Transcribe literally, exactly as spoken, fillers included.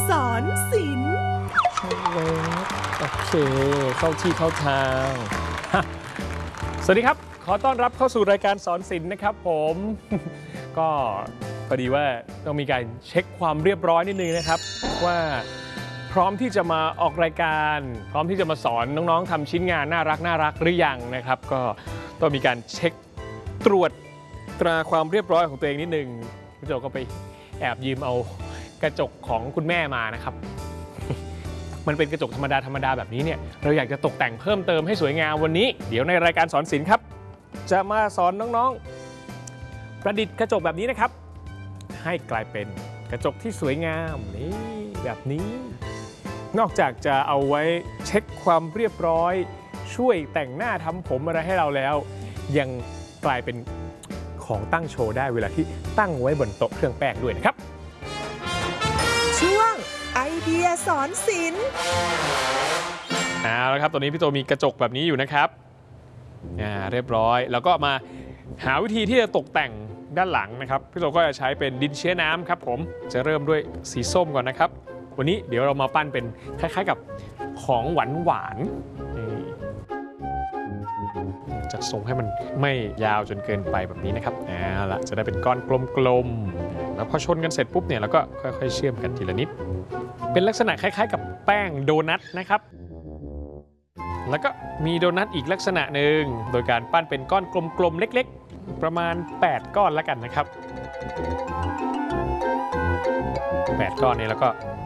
สอนศิลป์โอเคเข้าที่เข้าทางสวัสดีครับขอต้อนรับเข้าสู่รายการสอนศิลป์นะครับผมก็พอดีว่าต้องมีการเช็คความเรียบร้อยนิดนึงนะครับว่าพร้อมที่จะมาออกรายการพร้อมที่จะมาสอนน้องๆทำชิ้นงานน่ารักน่ารักหรือยังนะครับก็ต้องมีการเช็คตรวจตราความเรียบร้อยของตัวเองนิดนึงพี่โจก็ไปแอบยืมเอากระจกของคุณแม่มานะครับมันเป็นกระจกธรรมดาธรรมดาแบบนี้เนี่ยเราอยากจะตกแต่งเพิ่มเติมให้สวยงามวันนี้เดี๋ยวในรายการสอนศิลป์ครับจะมาสอนน้องๆประดิษฐ์กระจกแบบนี้นะครับให้กลายเป็นกระจกที่สวยงามนี่แบบนี้นอกจากจะเอาไว้เช็คความเรียบร้อยช่วยแต่งหน้าทำผมอะไรให้เราแล้วยังกลายเป็นของตั้งโชว์ได้เวลาที่ตั้งไว้บนโต๊ะเครื่องแป้งด้วยนะครับช่วงไอเดียสอนศิลป์เอาละครับตอนนี้พี่โตมีกระจกแบบนี้อยู่นะครับอ่าเรียบร้อยแล้วก็มาหาวิธีที่จะตกแต่งด้านหลังนะครับพี่โตก็จะใช้เป็นดินเชื้อน้ำครับผมจะเริ่มด้วยสีส้มก่อนนะครับวันนี้เดี๋ยวเรามาปั้นเป็นคล้ายๆกับของหวานหวานจัดทรงให้มันไม่ยาวจนเกินไปแบบนี้นะครับเอาละจะได้เป็นก้อนกลมๆแล้วพอชนกันเสร็จปุ๊บเนี่ยเราก็ค่อยๆเชื่อมกันทีละนิดเป็นลักษณะคล้ายๆกับแป้งโดนัทนะครับแล้วก็มีโดนัทอีกลักษณะหนึ่งโดยการปั้นเป็นก้อนกลมๆเล็กๆประมาณแปดก้อนแล้วกันนะครับแปดก้อนนี้แล้วก็